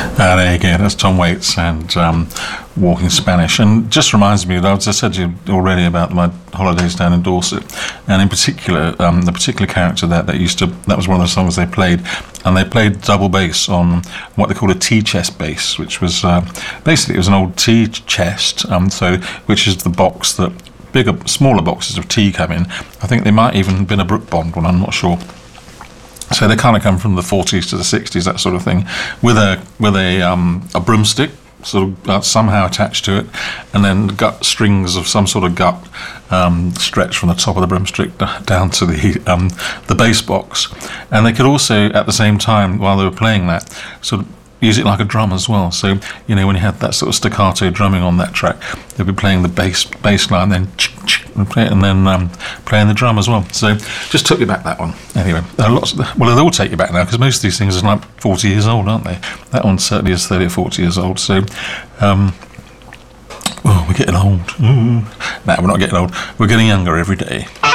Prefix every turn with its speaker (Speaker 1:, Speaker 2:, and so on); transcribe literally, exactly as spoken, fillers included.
Speaker 1: Uh, there you go, that's Tom Waits and um, Walking Spanish. And just reminds me, as I said to you already about my holidays down in Dorset, and in particular, um, the particular character that, that used to, that was one of the songs they played, and they played double bass on what they called a tea chest bass, which was, uh, basically it was an old tea chest, um, so which is the box that bigger, smaller boxes of tea come in. I think they might even have been a Brook Bond one, I'm not sure. So they kind of come from the forties to the sixties, that sort of thing, with a with a um, a broomstick sort of uh, somehow attached to it, and then gut strings of some sort of gut um, stretched from the top of the broomstick down to the um, the bass box. And they could also, at the same time, while they were playing that, sort of use it like a drum as well. So, you know, when you had that sort of staccato drumming on that track, they'd be playing the bass bass line, then and, play it, and then um, playing the drum as well. So, just took me back that one. Anyway, uh, lots of the, well, they all take you back now, because most of these things are like forty years old, aren't they? That one certainly is thirty or forty years old. So, um, oh, we're getting old. Ooh. No, we're not getting old. We're getting younger every day.